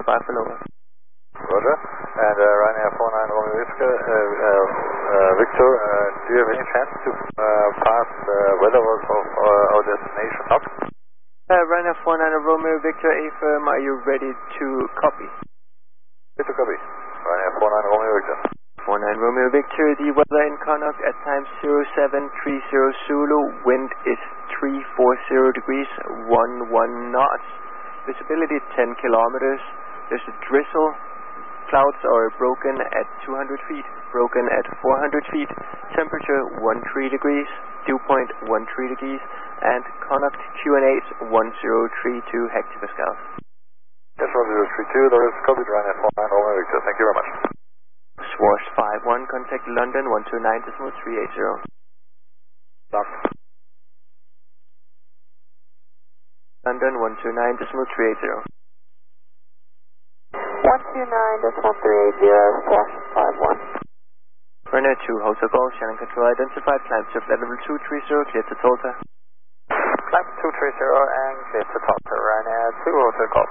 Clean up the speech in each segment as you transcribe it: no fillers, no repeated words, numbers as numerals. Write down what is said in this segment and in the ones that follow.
5 for lower. Roger. And Ryanair 49 Romeo Victor, do you have any chance to pass weather of our destination up? Ryanair 49 Romeo Victor, affirm, are you ready to copy? Ready to copy. Ryanair 49 Romeo Victor. 49 Romeo Victor, the weather in Connaught at time 0730 Zulu, wind is 340 degrees, 11 knots, visibility 10 kilometers, there's a drizzle, clouds are broken at 200 feet, broken at 400 feet, temperature 13 degrees, dew point 13 degrees, and Connaught QNH 1032 hectopascals. Yes, 1032, there is copied Ryanair 49 Romeo Victor, thank you very much. Swash 51, contact London 129.380. Locked. London 129.380. 129.130, Swash 51. Ryanair 2, Hotel Golf, Shannon Control identified, climb to flight level 230, clear to Tulsa. Climb 230 and clear to Tulsa, Ryanair 2, Hotel Golf.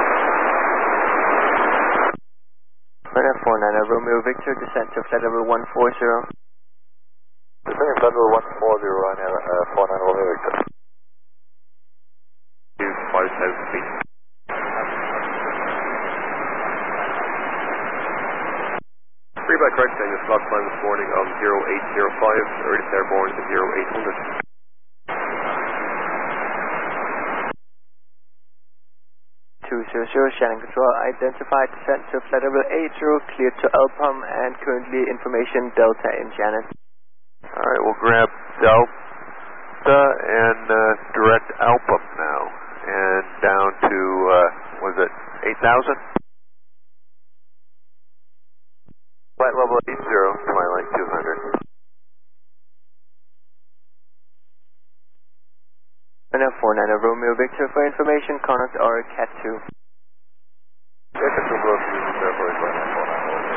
Ryanair 49 Romeo Victor, descent to flight level 140. Descending flight level 140, Ryanair 49 Romeo Victor. 5,000 feet. Freeback correct, saying the slot time this morning of 0805, earliest airborne is 0800. 200, Shannon Control identified, descent to flight level 80, cleared to Alpam, and currently information Delta in Shannon. Alright, we'll grab Delta and direct Alpam now, and down to, was it 8,000? Flight level 80, Twilight 200. Ryanair 49 Romeo Victor, for information, Connaught or Cat 2.